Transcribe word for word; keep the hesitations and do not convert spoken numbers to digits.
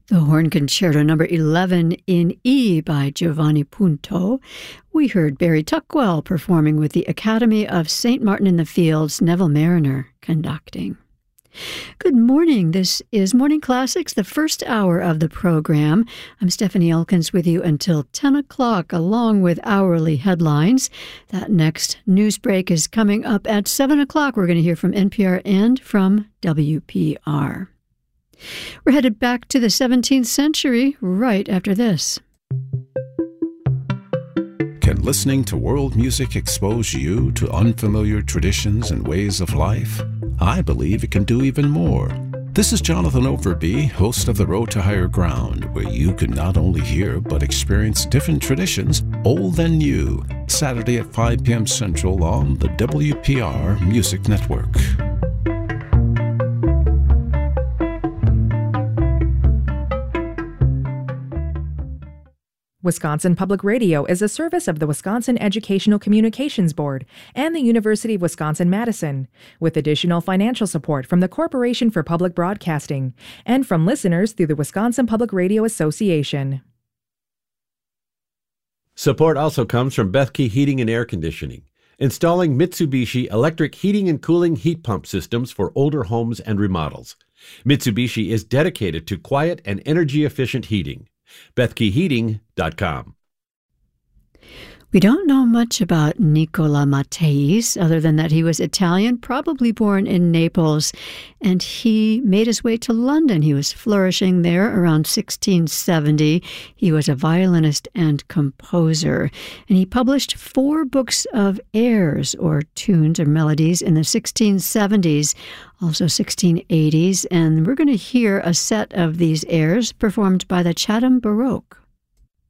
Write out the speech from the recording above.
The Horn Concerto number eleven in E by Giovanni Punto. We heard Barry Tuckwell performing with the Academy of Saint Martin in the Fields, Neville Mariner conducting. Good morning. This is Morning Classics, the first hour of the program. I'm Stephanie Elkins with you until ten o'clock, along with hourly headlines. That next news break is coming up at seven o'clock. We're going to hear from N P R and from W P R. We're headed back to the seventeenth century right after this. Can listening to world music expose you to unfamiliar traditions and ways of life? I believe it can do even more. This is Jonathan Overby, host of The Road to Higher Ground, where you can not only hear but experience different traditions, old and new, Saturday at five p.m. Central on the W P R Music Network. Wisconsin Public Radio is a service of the Wisconsin Educational Communications Board and the University of Wisconsin-Madison, with additional financial support from the Corporation for Public Broadcasting and from listeners through the Wisconsin Public Radio Association. Support also comes from Bethke Heating and Air Conditioning, installing Mitsubishi electric heating and cooling heat pump systems for older homes and remodels. Mitsubishi is dedicated to quiet and energy-efficient heating. Bethke Heating dot com. We don't know much about Nicola Matteis, other than that he was Italian, probably born in Naples, and he made his way to London. He was flourishing there around sixteen seventy. He was a violinist and composer, and he published four books of airs, or tunes or melodies, in the sixteen seventies, also sixteen eighties, and we're going to hear a set of these airs performed by the Chatham Baroque.